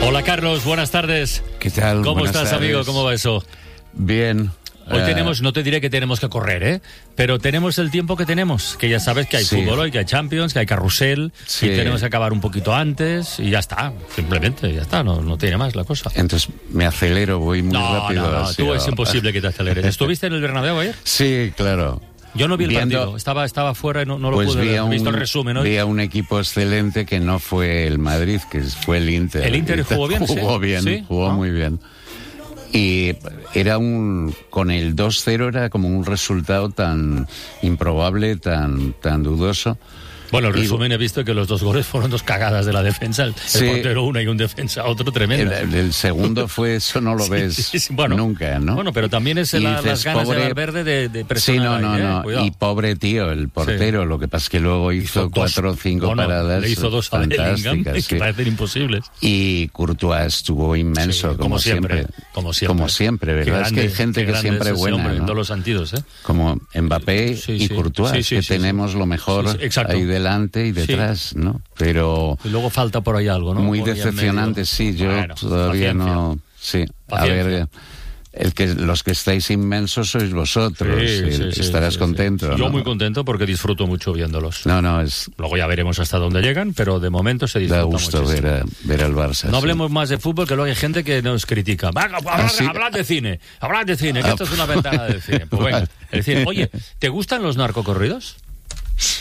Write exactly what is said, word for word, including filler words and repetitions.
Hola Carlos, buenas tardes. ¿Qué tal? ¿Cómo Buenas estás, tardes. amigo? ¿Cómo va eso? Bien. Hoy uh, tenemos, no te diré que tenemos que correr, ¿eh? Pero tenemos el tiempo que tenemos, que ya sabes que hay sí. fútbol hoy, que hay Champions, que hay carrusel, Sí. y tenemos que acabar un poquito antes y ya está, simplemente, ya está, no, no tiene más la cosa. Entonces me acelero, voy muy No, rápido. no, no, así, tú es ¿no? imposible que te aceleres. ¿Estuviste en el Bernabéu ayer? Sí, claro. Yo no vi el Viendo- partido, estaba, estaba fuera y no, no lo Pues pude vi ver. a He un, visto el resumen hoy. vi a un equipo excelente que no fue el Madrid, que fue el Inter. ¿El Inter jugó bien? Jugó ¿Sí? bien, ¿Sí? jugó Ah. muy bien. Y era un, con el dos cero era como un resultado tan improbable, tan, tan dudoso. Bueno, el Y- resumen he visto que los dos goles fueron dos cagadas de la defensa. El, Sí. el portero una y un defensa otro, tremendo. El, el segundo fue, eso no lo ves Sí, sí, bueno, nunca, ¿no? Bueno, pero también es Y la- dices, las ganas pobre- de Valverde de, de Sí, presionar no, no, ahí, ¿eh? no. Cuidado. Y pobre tío, el portero. Lo que pasa es que luego hizo, dos- cuatro o cinco no, no, paradas le hizo dos a Bellingham fantásticas. que sí. parecen imposibles. Y Courtois estuvo inmenso, Sí, como, como siempre, siempre. como siempre. Como siempre, ¿verdad? Qué es que grande- hay gente qué que grande siempre es es ese buena, hombre, en ¿no? todos los sentidos, ¿eh? Como Mbappé Sí, y sí. Courtois, Sí, sí, que sí, tenemos sí. lo mejor Sí, sí, exacto. ahí delante y detrás, ¿no? Pero Y luego falta por ahí algo, ¿no? muy Por ahí en decepcionante, medio. sí. Yo Bueno, todavía paciencia. no... Sí, Paciencia. a ver... El que, los que estáis inmensos sois vosotros. Sí, y sí, sí, estarás sí, contento, sí. Yo ¿no? muy contento porque disfruto mucho viéndolos. No, no, es... Luego ya veremos hasta dónde llegan, pero de momento se disfruta Da gusto muchísimo. ver, a- ver al Barça. No sí. hablemos más de fútbol, que luego hay gente que nos critica. Venga, pues, hablad, sí? hablad de cine, hablad de cine, que esto es una ventana de cine. Pues venga, el cine. Oye, ¿te gustan los narcocorridos?